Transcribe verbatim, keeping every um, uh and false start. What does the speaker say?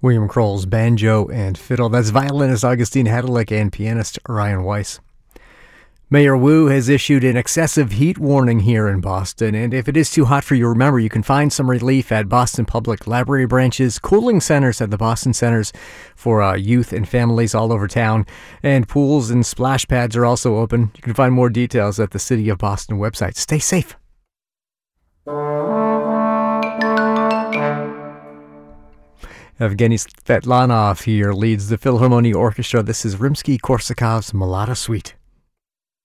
William Kroll's banjo and fiddle. That's violinist Augustine Hedelick and pianist Ryan Weiss. Mayor Wu has issued an excessive heat warning here in Boston, and if it is too hot for you, remember you can find some relief at Boston Public Library branches, cooling centers at the Boston Centers for uh, youth and families all over town, and pools and splash pads are also open. You can find more details at the City of Boston website. Stay safe. Evgeny Svetlanov here leads the Philharmonia Orchestra. This is Rimsky-Korsakov's Mulata Suite.